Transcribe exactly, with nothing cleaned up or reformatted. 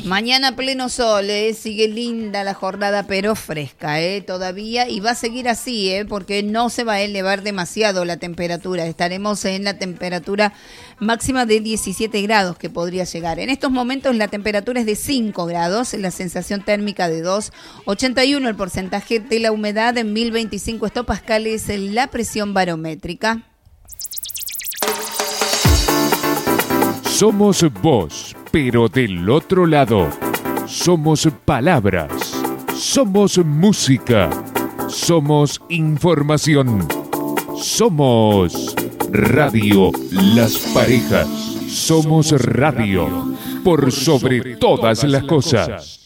Mañana pleno sol, ¿eh? Sigue linda la jornada, pero fresca, ¿eh? Todavía, y va a seguir así, ¿eh? Porque no se va a elevar demasiado la temperatura. Estaremos en la temperatura máxima de diecisiete grados que podría llegar. En estos momentos la temperatura es de cinco grados, la sensación térmica de dos, ochenta y uno el porcentaje de la humedad, en mil veinticinco hectopascales la presión barométrica. Somos voz, pero del otro lado. Somos palabras. Somos música. Somos información. Somos Radio Las Parejas. Somos radio por sobre todas las cosas.